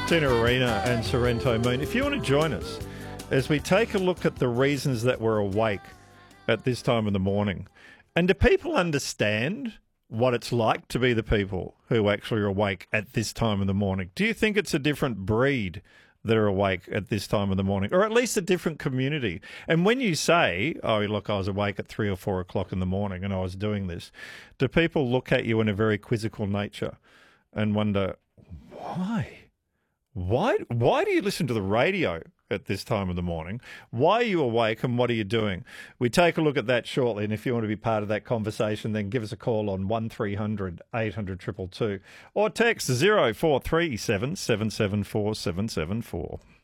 Tina Arena and Sorrento Moon. If you want to join us as we take a look at the reasons that we're awake at this time of the morning, and do people understand what it's like to be the people who actually are awake at this time of the morning? Do you think it's a different breed that are awake at this time of the morning, or at least a different community? And when you say, oh, look, I was awake at 3 or 4 o'clock in the morning and I was doing this, do people look at you in a very quizzical nature and wonder, why? Why do you listen to the radio at this time of the morning? Why are you awake and what are you doing? We take a look at that shortly, and if you want to be part of that conversation, then give us a call on 1300 800 222 or text 0437 774 774.